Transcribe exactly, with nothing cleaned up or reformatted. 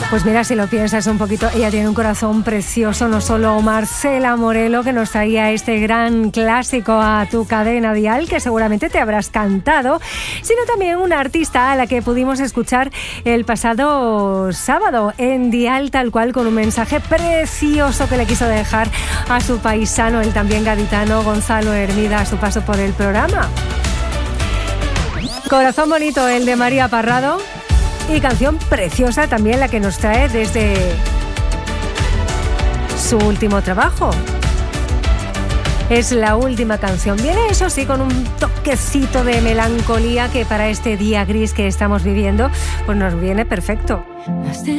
Pues mira, si lo piensas un poquito, ella tiene un corazón precioso, no solo Marcela Morelo, que nos traía este gran clásico a tu cadena dial, que seguramente te habrás cantado, sino también una artista a la que pudimos escuchar el pasado sábado en Dial Tal Cual, con un mensaje precioso que le quiso dejar a su paisano, el también gaditano Gonzalo Hermida, a su paso por el programa. Corazón bonito el de María Parrado. Y canción preciosa también la que nos trae desde su último trabajo. Es la última canción. Viene, eso sí, con un toquecito de melancolía que para este día gris que estamos viviendo, pues nos viene perfecto.